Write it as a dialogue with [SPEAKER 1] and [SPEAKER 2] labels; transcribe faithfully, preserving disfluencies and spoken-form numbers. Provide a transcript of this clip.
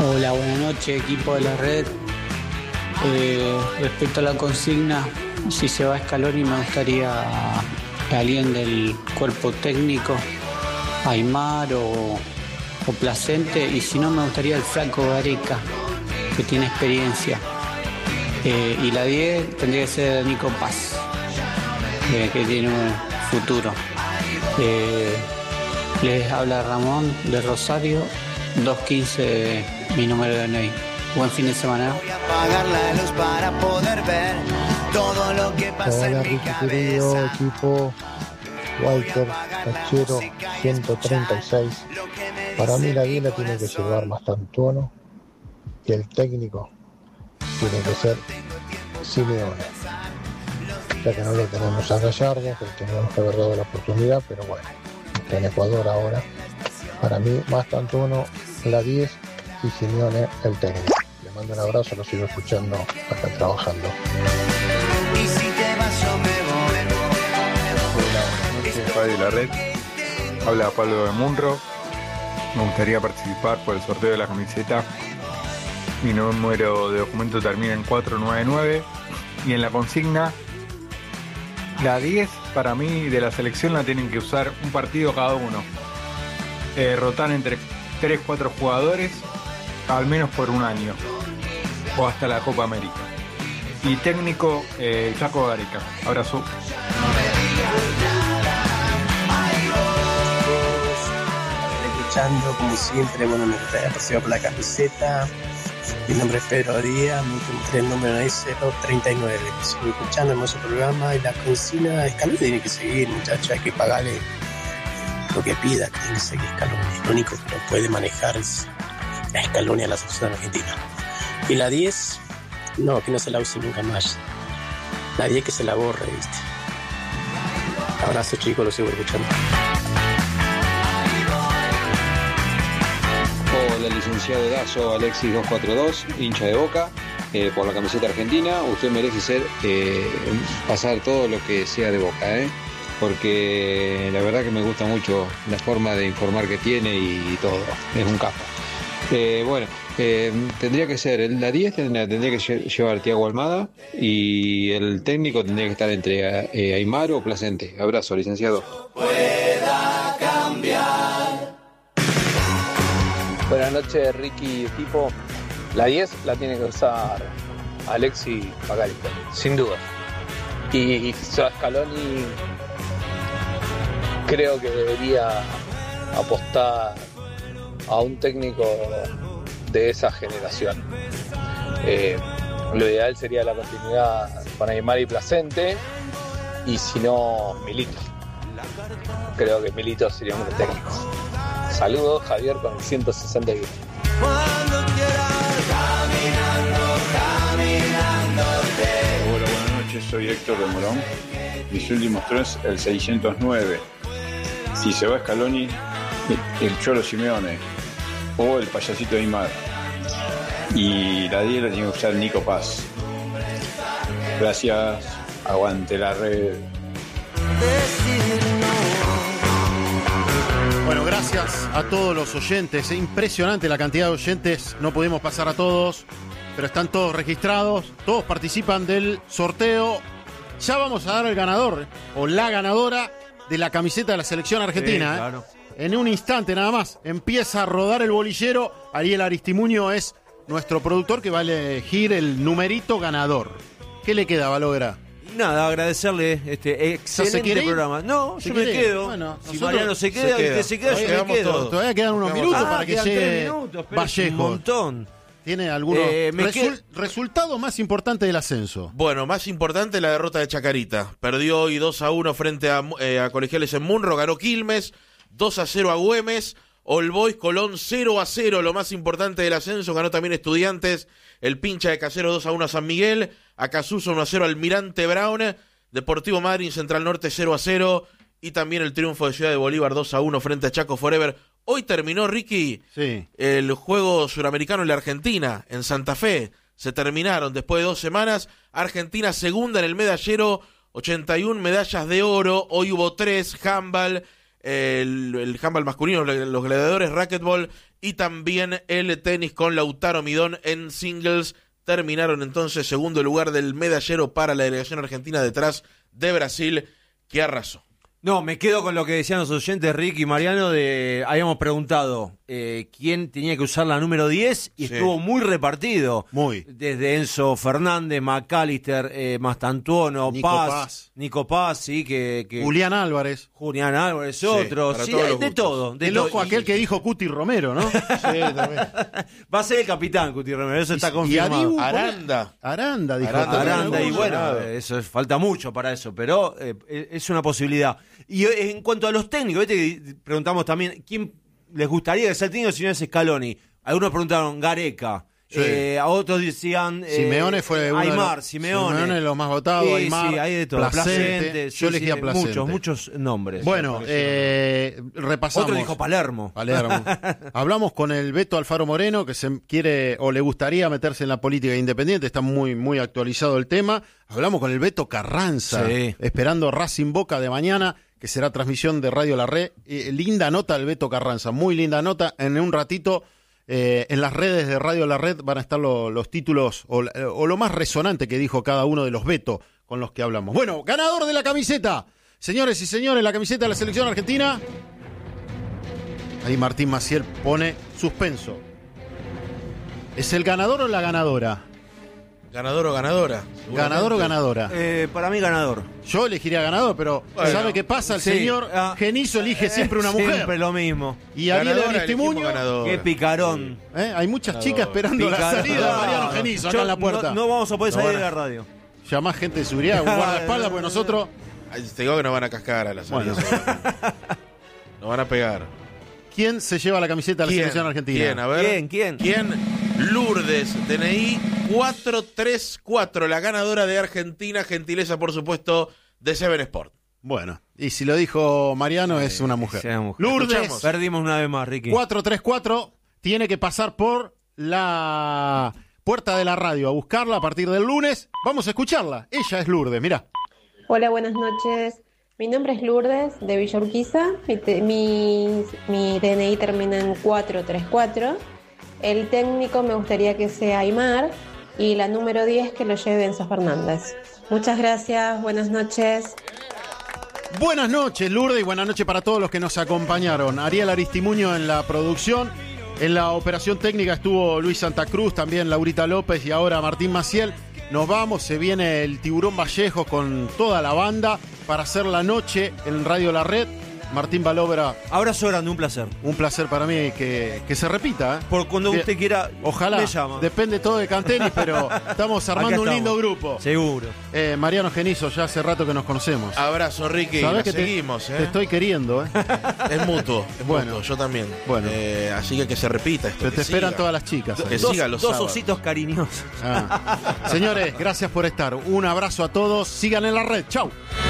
[SPEAKER 1] Hola, buenas noches, equipo de la red. Eh, respecto a la consigna, si se va a Scaloni, me gustaría alguien del cuerpo técnico, Aimar o, o Placente, y si no, me gustaría el flaco Gareca, que tiene experiencia. Eh, y la diez tendría que ser Nico Paz, eh, que tiene un futuro. Eh, les habla Ramón de Rosario, dos quince mi número de N I. Buen fin de semana.
[SPEAKER 2] Voy a apagar la luz para poder ver todo lo que pasa en mi cabeza.
[SPEAKER 3] Querido equipo, Walter Cachero ciento treinta y seis. Para mí la Vila tiene que llevar más Tantuono, y el técnico tiene que ser Simeone. Ya que no lo tenemos a Gallardo, que teníamos que haber dado la oportunidad, pero bueno, está en Ecuador ahora. Para mí, más Tantuono, la diez, y Simeone, el técnico. Le mando un abrazo, lo sigo escuchando acá trabajando.
[SPEAKER 2] Y si te vas yo me voy.
[SPEAKER 4] Hola, buenas noches, padre de la red. Habla Pablo de Munro. Me gustaría participar por el sorteo de la camiseta. Mi número de documento termina en cuatro nueve nueve. Y en la consigna, la diez para mí de la selección la tienen que usar un partido cada uno. Eh, rotar entre tres cuatro jugadores al menos por un año o hasta la Copa América. Y técnico, eh, el Flaco Gareca. Abrazo.
[SPEAKER 5] Escuchando como siempre, bueno, me gustaría participar por la camiseta. Mi nombre es Pedro Díaz, mi número es cero treinta y nueve. Sigo escuchando hermoso programa y la consigna de Scaloni tiene que seguir, muchachos, hay que pagarle lo que pida, que tiene que seguir Scaloni. Lo único que no puede manejar es la Scaloni a la selección argentina. Y la diez, no, que no se la use nunca más. La diez que se la borre, ¿viste? Abrazo, chicos, lo sigo escuchando.
[SPEAKER 6] Hola, licenciado Dazo Alexis dos cuatro dos, hincha de Boca, eh, por la camiseta argentina. Usted merece ser eh, pasar todo lo que sea de Boca, ¿eh? Porque la verdad que me gusta mucho la forma de informar que tiene y todo, es un capo. Eh, bueno, eh, tendría que ser, la diez tendría, tendría que llevar Thiago Almada y el técnico tendría que estar entre eh, Aimar o Placente. Abrazo, licenciado.
[SPEAKER 2] Pueda cambiar.
[SPEAKER 7] Buenas noches, Ricky, equipo. La diez la tiene que usar Alexis Macalister, sin duda. Y Scaloni creo que debería apostar a un técnico de esa generación. Eh, lo ideal sería la continuidad con Aimar y Placente, y si no, Milito. Creo que Milito sería un buen técnico. Saludos, Javier, con el ciento sesenta y uno.
[SPEAKER 2] Cuando quieras, caminando, caminándote.
[SPEAKER 8] Hola, buenas noches, soy Héctor de Morón. Mis últimos tres, el seiscientos nueve. Si se va Scaloni, el Cholo Simeone o el payasito Aimar. Y la diez la tiene que usar Nico Paz. Gracias, aguante la red.
[SPEAKER 9] Bueno, gracias a todos los oyentes. Es impresionante la cantidad de oyentes. No pudimos pasar a todos, pero están todos registrados. Todos participan del sorteo. Ya vamos a dar el ganador, ¿eh? o la ganadora de la camiseta de la selección argentina. Sí, claro. ¿eh? En un instante nada más empieza a rodar el bolillero. Ariel Aristimuño es nuestro productor que va a elegir el numerito ganador. ¿Qué le queda, Balogra?
[SPEAKER 10] Nada, agradecerle este excelente programa. No, yo me quedo. Bueno, si Mariano se queda, y que se queda, yo me quedo.
[SPEAKER 9] Todo. Todavía quedan unos minutos ah, para que llegue
[SPEAKER 10] minutos,
[SPEAKER 9] Vallejo.
[SPEAKER 10] Un montón.
[SPEAKER 9] ¿Tiene algunos
[SPEAKER 10] eh,
[SPEAKER 9] resul-
[SPEAKER 10] qued...
[SPEAKER 9] resultado más importante del ascenso?
[SPEAKER 11] Bueno, más importante la derrota de Chacarita. Perdió hoy dos a uno frente a, eh, a Colegiales en Munro, ganó Quilmes, dos a cero a Güemes, All Boys Colón cero a cero, lo más importante del ascenso, ganó también Estudiantes, el Pincha de Casero dos a uno a San Miguel, Acasuso uno a cero al Almirante Brown, Deportivo Madryn Central Norte cero a cero, y también el triunfo de Ciudad de Bolívar dos a uno frente a Chaco Forever. Hoy terminó, Ricky,
[SPEAKER 9] sí.
[SPEAKER 11] el juego suramericano en la Argentina, en Santa Fe. Se terminaron después de dos semanas. Argentina segunda en el medallero, ochenta y una medallas de oro. Hoy hubo tres, handball, el, el handball masculino, los gladiadores, racquetball y también el tenis con Lautaro Midón en singles. Terminaron entonces segundo lugar del medallero para la delegación argentina detrás de Brasil, que arrasó.
[SPEAKER 10] No, me quedo con lo que decían los oyentes, Rick y Mariano, de habíamos preguntado eh, quién tenía que usar la número diez y sí. estuvo muy repartido.
[SPEAKER 9] Muy.
[SPEAKER 10] Desde Enzo Fernández, McAllister, eh, Mastantuono,
[SPEAKER 9] Nico
[SPEAKER 10] Paz,
[SPEAKER 9] Paz,
[SPEAKER 10] Nico Paz, sí, que, que...
[SPEAKER 9] Julián Álvarez.
[SPEAKER 10] Julián Álvarez, otro, sí, sí de, de todo. De
[SPEAKER 9] El ojo
[SPEAKER 10] todo.
[SPEAKER 9] aquel y... que dijo Cuti Romero, ¿no? Sí, también.
[SPEAKER 10] Va a ser el capitán Cuti Romero, eso está
[SPEAKER 9] y,
[SPEAKER 10] confirmado.
[SPEAKER 9] Y Adibu,
[SPEAKER 11] Aranda.
[SPEAKER 9] Aranda, dijo.
[SPEAKER 11] Aranda,
[SPEAKER 10] Aranda y bueno, eso es, falta mucho para eso, pero eh, es una posibilidad. Y en cuanto a los técnicos, ¿viste? Preguntamos también quién les gustaría que sea el técnico si no es Scaloni. Algunos preguntaron Gareca, sí. eh, a otros decían eh,
[SPEAKER 9] Simeone fue uno
[SPEAKER 10] Aymar,
[SPEAKER 9] de los,
[SPEAKER 10] Simeone.
[SPEAKER 9] Simeone de los más votados,
[SPEAKER 10] sí,
[SPEAKER 9] Aymar,
[SPEAKER 10] sí, hay de todo.
[SPEAKER 9] Placente,
[SPEAKER 10] Placente, sí,
[SPEAKER 9] yo elegí
[SPEAKER 10] sí,
[SPEAKER 9] a Placente.
[SPEAKER 10] Muchos, muchos nombres.
[SPEAKER 9] Bueno, eh, repasamos.
[SPEAKER 10] Otro dijo Palermo.
[SPEAKER 9] Palermo. Hablamos con el Beto Alfaro Moreno, que se quiere o le gustaría meterse en la política independiente, está muy, muy actualizado el tema. Hablamos con el Beto Carranza,
[SPEAKER 10] sí.
[SPEAKER 9] esperando Racing Boca de mañana, que será transmisión de Radio La Red. Eh, linda nota del Beto Carranza, muy linda nota. En un ratito, eh, en las redes de Radio La Red van a estar lo, los títulos o, o lo más resonante que dijo cada uno de los Beto con los que hablamos. Bueno, ganador de la camiseta. Señores y señores, la camiseta de la selección argentina. Ahí Martín Maciel pone suspenso. ¿Es el ganador o la ganadora?
[SPEAKER 11] ¿Ganador o ganadora?
[SPEAKER 9] ¿Ganador o ganadora?
[SPEAKER 10] Eh, para mí ganador.
[SPEAKER 9] Yo elegiría ganador, pero bueno, ¿sabe qué pasa? El sí, señor ah, Genizo elige siempre una mujer.
[SPEAKER 10] Siempre lo mismo.
[SPEAKER 9] Y Ariel Aristimuño.
[SPEAKER 10] Qué picarón.
[SPEAKER 9] ¿Eh? Hay muchas ganador. Chicas esperando picarón. La salida de Mariano Genizo acá
[SPEAKER 10] Yo,
[SPEAKER 9] en la puerta.
[SPEAKER 10] No, no vamos a poder salir de la radio.
[SPEAKER 9] Llamás gente de seguridad, un guardaespaldas, porque nosotros...
[SPEAKER 11] Te digo que nos van a cascar a la salida. Bueno. Nos van a pegar.
[SPEAKER 9] ¿Quién se lleva la camiseta de la selección argentina?
[SPEAKER 11] ¿Quién? A ver.
[SPEAKER 10] ¿Quién? ¿Quién?
[SPEAKER 11] ¿Quién? Lourdes, D N I cuatro tres cuatro, la ganadora de Argentina, gentileza, por supuesto, de Seven Sport.
[SPEAKER 9] Bueno, y si lo dijo Mariano, sí, es una mujer.
[SPEAKER 10] Sí, mujer.
[SPEAKER 9] Lourdes.
[SPEAKER 10] Escuchamos. Perdimos una vez más, Ricky.
[SPEAKER 9] cuatro tres cuatro, tiene que pasar por la puerta de la radio a buscarla a partir del lunes. Vamos a escucharla. Ella es Lourdes, mirá.
[SPEAKER 12] Hola, buenas noches. Mi nombre es Lourdes, de Villa Urquiza. Mi, te, mi, mi D N I termina en cuatro tres cuatro. El técnico me gustaría que sea Aymar y la número diez que lo lleve Enzo Fernández. Muchas gracias, buenas noches.
[SPEAKER 9] Buenas noches, Lourdes, y buenas noches para todos los que nos acompañaron. Ariel Aristimuño en la producción. En la operación técnica estuvo Luis Santa Cruz, también Laurita López y ahora Martín Maciel. Nos vamos, se viene el Tiburón Vallejo con toda la banda para hacer la noche en Radio La Red. Martín Balobra.
[SPEAKER 10] Abrazo grande, un placer.
[SPEAKER 9] Un placer para mí que, que se repita. ¿eh?
[SPEAKER 10] Por cuando que, usted quiera,
[SPEAKER 9] ojalá.
[SPEAKER 10] Me llama.
[SPEAKER 9] Depende todo de Cantenis, pero estamos armando un lindo grupo.
[SPEAKER 10] Seguro.
[SPEAKER 9] Eh, Mariano Genizo, ya hace rato que nos conocemos.
[SPEAKER 11] Abrazo, Ricky.
[SPEAKER 9] Sabés que
[SPEAKER 11] seguimos,
[SPEAKER 9] te,
[SPEAKER 11] ¿eh?
[SPEAKER 9] te estoy queriendo, ¿eh?
[SPEAKER 11] Es mutuo, es
[SPEAKER 9] bueno,
[SPEAKER 11] mutuo, yo también.
[SPEAKER 9] Bueno.
[SPEAKER 11] Eh, así que que se repita esto.
[SPEAKER 9] Pero te
[SPEAKER 11] siga.
[SPEAKER 9] esperan todas las chicas.
[SPEAKER 11] Que
[SPEAKER 10] dos,
[SPEAKER 11] siga los
[SPEAKER 10] dos
[SPEAKER 11] sábados.
[SPEAKER 10] ositos cariñosos.
[SPEAKER 9] Ah. Señores, gracias por estar. Un abrazo a todos. Sigan en la red. Chau.